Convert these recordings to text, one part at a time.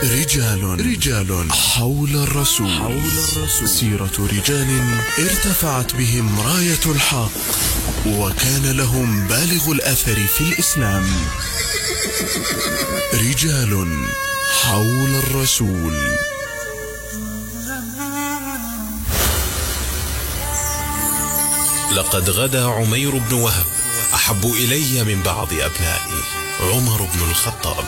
رجال حول الرسول. سيرة رجال ارتفعت بهم راية الحق وكان لهم بالغ الأثر في الإسلام. رجال حول الرسول. لقد غدا عمير بن وهب أحب إلي من بعض أبنائي عمر بن الخطاب.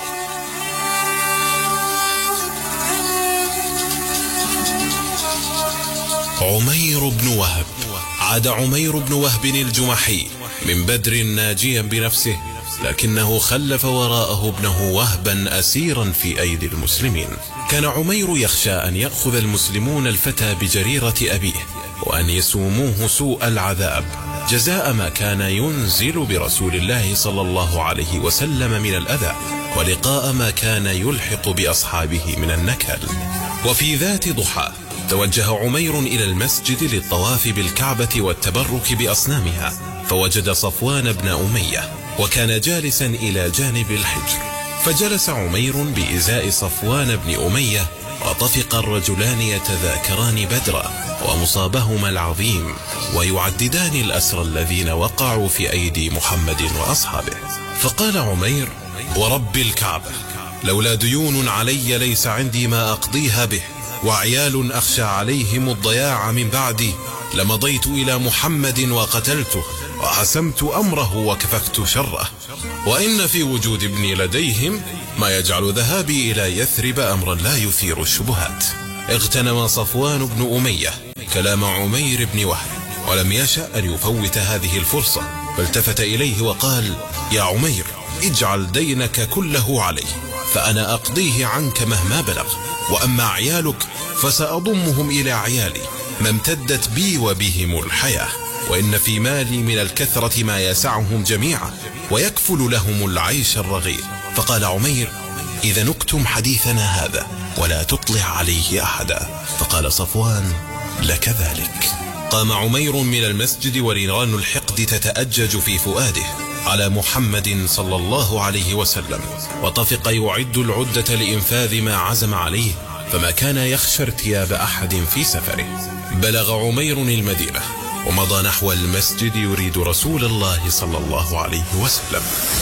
عمير بن وهب. عاد عمير بن وهب الجمحي من بدر ناجيا بنفسه، لكنه خلف وراءه ابنه وهبا أسيرا في أيدي المسلمين. كان عمير يخشى أن يأخذ المسلمون الفتى بجريرة أبيه وأن يسوموه سوء العذاب جزاء ما كان ينزل برسول الله صلى الله عليه وسلم من الأذى، ولقاء ما كان يلحق بأصحابه من النكال. وفي ذات ضحى توجه عمير إلى المسجد للطواف بالكعبة والتبرك بأصنامها، فوجد صفوان بن أمية وكان جالسا إلى جانب الحجر، فجلس عمير بإزاء صفوان بن أمية، وطفق الرجلان يتذاكران بدرا ومصابهما العظيم ويعددان الأسرى الذين وقعوا في أيدي محمد وأصحابه. فقال عمير: ورب الكعبة، لولا ديون علي ليس عندي ما أقضيها به، وعيال أخشى عليهم الضياع من بعدي، لمضيت إلى محمد وقتلته وحسمت أمره وكففت شره، وإن في وجود ابني لديهم ما يجعل ذهابي إلى يثرب أمرا لا يثير الشبهات. اغتنم صفوان بن أمية كلام عمير بن وهب ولم يشأ أن يفوت هذه الفرصة، فالتفت إليه وقال: يا عمير، اجعل دينك كله علي فأنا أقضيه عنك مهما بلغ، وأما عيالك فسأضمهم إلى عيالي ما امتدت بي وبهم الحياة، وإن في مالي من الكثرة ما يسعهم جميعا ويكفل لهم العيش الرغيد. فقال عمير: إذا نكتم حديثنا هذا ولا تطلع عليه أحدا. فقال صفوان: لك ذلك. قام عمير من المسجد ونيران الحقد تتأجج في فؤاده على محمد صلى الله عليه وسلم، وطفق يعد العدة لإنفاذ ما عزم عليه، فما كان يخشى ارتياب أحد في سفره. بلغ عمير المدينة ومضى نحو المسجد يريد رسول الله صلى الله عليه وسلم.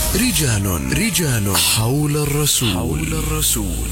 رجال حول الرسول.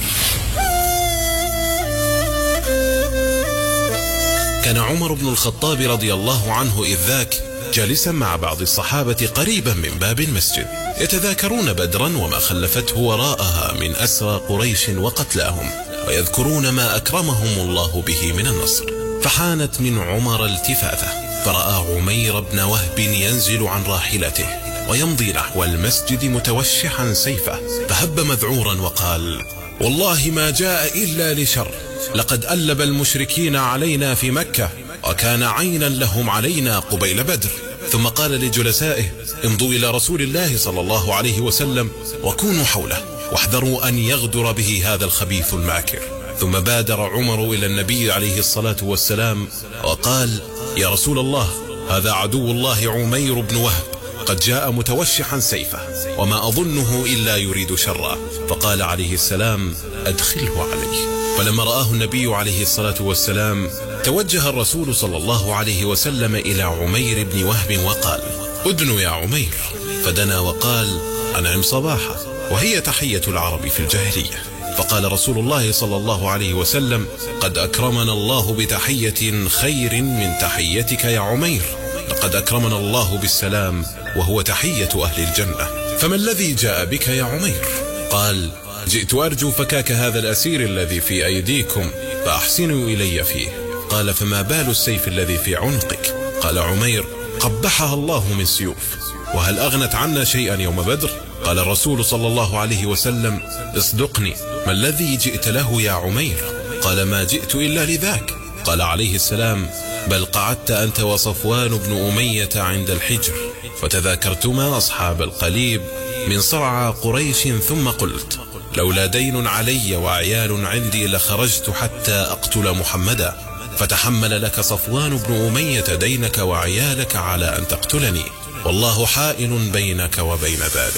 كان عمر بن الخطاب رضي الله عنه إذ ذاك جالسا مع بعض الصحابة قريبا من باب المسجد، يتذاكرون بدرا وما خلفته وراءها من أسرى قريش وقتلاهم، ويذكرون ما أكرمهم الله به من النصر. فحانت من عمر التفاته، فرأى عمير بن وهب ينزل عن راحلته ويمضي نحو المسجد متوشحا سيفه، فهب مذعورا وقال: والله ما جاء إلا لشر، لقد ألب المشركين علينا في مكة وكان عينا لهم علينا قبيل بدر. ثم قال لجلسائه: امضوا إلى رسول الله صلى الله عليه وسلم وكونوا حوله واحذروا أن يغدر به هذا الخبيث الماكر. ثم بادر عمر إلى النبي عليه الصلاة والسلام وقال: يا رسول الله، هذا عدو الله عمير بن وهب قد جاء متوشحا سيفه وما أظنه إلا يريد شرا. فقال عليه السلام: أدخله عليه. فلما رآه النبي عليه الصلاة والسلام توجه الرسول صلى الله عليه وسلم إلى عمير بن وهب وقال: أدن يا عمير. فدنا وقال: أنعم صباحا، وهي تحية العرب في الجاهلية. فقال رسول الله صلى الله عليه وسلم: قد أكرمنا الله بتحية خير من تحيتك يا عمير، لقد أكرمنا الله بالسلام وهو تحية أهل الجنة، فما الذي جاء بك يا عمير؟ قال: جئت أرجو فكاك هذا الأسير الذي في أيديكم فأحسنوا إلي فيه. قال: فما بال السيف الذي في عنقك؟ قال عمير: قبحها الله من سيوف، وهل أغنت عنا شيئا يوم بدر؟ قال الرسول صلى الله عليه وسلم: اصدقني، ما الذي جئت له يا عمير؟ قال: ما جئت إلا لذاك. قال عليه السلام: بل قعدت أنت وصفوان بن أمية عند الحجر وتذاكرتما أصحاب القليب من صرعى قريش، ثم قلت: لولا دين علي وعيال عندي لخرجت حتى أقتل محمدا، فتحمل لك صفوان بن أمية دينك وعيالك على أن تقتلني، والله حائل بينك وبين ذلك.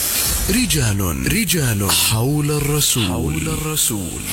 رجال حول الرسول.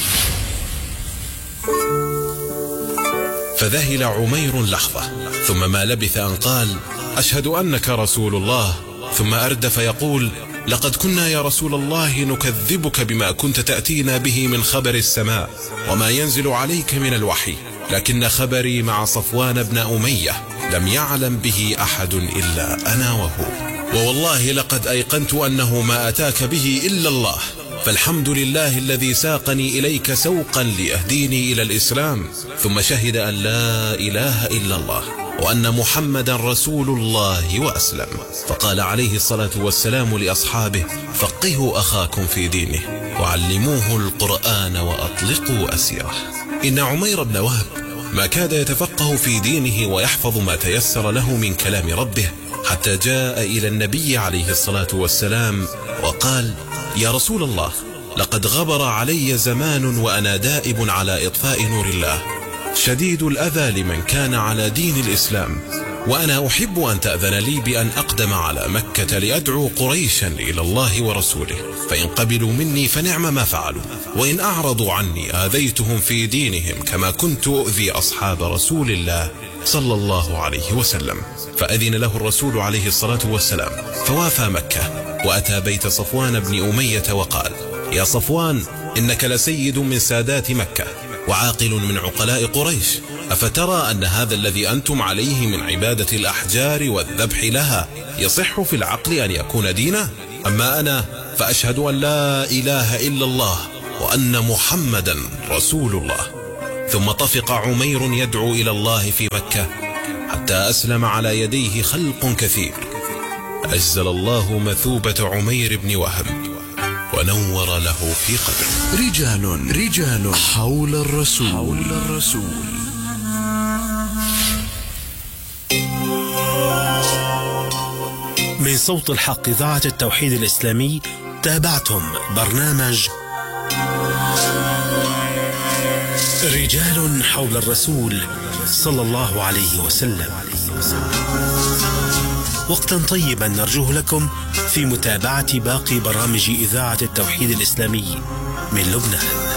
فذهل عمير لحظة، ثم ما لبث أن قال: أشهد أنك رسول الله. ثم أردف يقول: لقد كنا يا رسول الله نكذبك بما كنت تأتينا به من خبر السماء وما ينزل عليك من الوحي، لكن خبري مع صفوان بن أمية لم يعلم به أحد إلا أنا وهو، ووالله لقد أيقنت أنه ما أتاك به إلا الله، فالحمد لله الذي ساقني إليك سوقا ليهديني إلى الإسلام. ثم شهد أن لا إله إلا الله وأن محمدا رسول الله وأسلم. فقال عليه الصلاة والسلام لأصحابه: فقهوا أخاكم في دينه وعلموه القرآن وأطلقوا أسيره. إن عمير بن وهب ما كاد يتفقه في دينه ويحفظ ما تيسر له من كلام ربه، حتى جاء إلى النبي عليه الصلاة والسلام وقال: يا رسول الله، لقد غبر علي زمان وأنا دائب على إطفاء نور الله، شديد الأذى لمن كان على دين الإسلام، وأنا أحب أن تأذن لي بأن أقدم على مكة لأدعو قريشا إلى الله ورسوله، فإن قبلوا مني فنعم ما فعلوا، وإن أعرضوا عني آذيتهم في دينهم كما كنت أؤذي أصحاب رسول الله صلى الله عليه وسلم. فأذن له الرسول عليه الصلاة والسلام، فوافى مكة وأتى بيت صفوان بن أمية وقال: يا صفوان، إنك لسيد من سادات مكة وعاقل من عقلاء قريش، أفترى أن هذا الذي أنتم عليه من عبادة الأحجار والذبح لها يصح في العقل أن يكون دينا؟ أما أنا فأشهد أن لا إله إلا الله وأن محمدا رسول الله. ثم طفق عمير يدعو إلى الله في مكة حتى أسلم على يديه خلق كثير. أجزل الله مثوبة عمير بن وهب ونور له في قبره. رجال حول الرسول. من صوت الحق إذاعة التوحيد الإسلامي تابعتم برنامج رجال حول الرسول صلى الله عليه وسلم. وقتا طيبا نرجوه لكم في متابعة باقي برامج إذاعة التوحيد الإسلامي من لبنان.